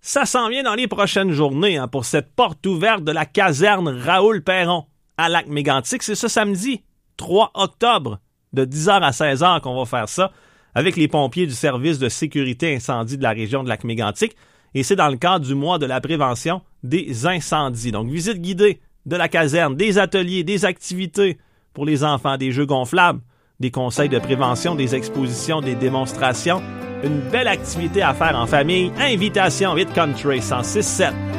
Ça s'en vient dans les prochaines journées pour cette porte ouverte de la caserne Raoul-Perron à Lac-Mégantic. C'est ce samedi 3 octobre de 10h à 16h qu'on va faire ça avec les pompiers du service de sécurité incendie de la région de Lac-Mégantic. Et c'est dans le cadre du mois de la prévention des incendies. Donc, visite guidée de la caserne, des ateliers, des activités pour les enfants, des jeux gonflables, des conseils de prévention, des expositions, des démonstrations. Une belle activité à faire en famille. Invitation Hit Country 106.7.